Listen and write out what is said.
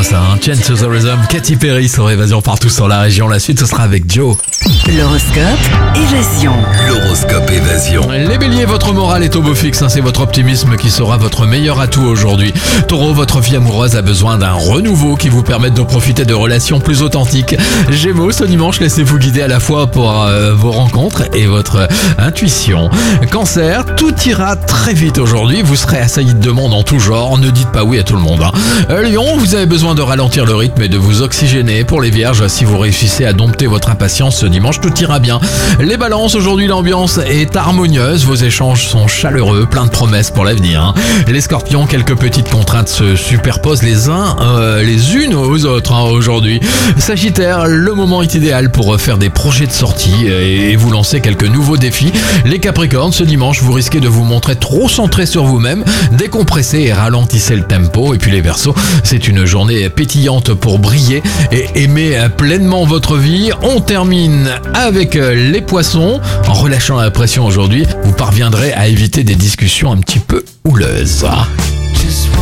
moi ça, hein. Change to the Rhythm, Katy Perry sur Évasion partout sur la région. La suite, ce sera avec Joe. L'horoscope Évasion. L'horoscope Évasion. Les béliers, votre morale est au beau fixe, hein. C'est votre optimisme qui sera votre meilleur atout aujourd'hui. Taureau, votre vie amoureuse a besoin d'un renouveau qui vous permette de profiter de relations plus authentiques. Gémeaux, ce dimanche, laissez-vous guider à la fois pour vos rencontres et votre intuition. Cancer, tout ira très vite aujourd'hui, vous serez assailli de demandes en tout genre, ne dites pas oui à tout le monde, hein. Lion, vous avez besoin de ralentir le rythme et de vous oxygéner. Pour les vierges, si vous réussissez à dompter votre impatience ce dimanche, tout ira bien. Les balances, aujourd'hui l'ambiance est harmonieuse, vos échanges sont chaleureux, plein de promesses pour l'avenir, hein. Les scorpions, quelques petites contraintes se superposent les unes aux autres, hein, aujourd'hui. Sagittaire, le moment est idéal pour faire des projets de sortie et vous lancer quelques nouveaux défis. Les capricornes, ce dimanche, vous risquez de vous montrer trop centré sur vous-même, décompressez et ralentissez le tempo. Et puis les Verseaux, c'est une journée pétillante pour briller et aimer pleinement votre vie. On termine avec les poissons. En relâchant la pression aujourd'hui, vous parviendrez à éviter des discussions un petit peu houleuses.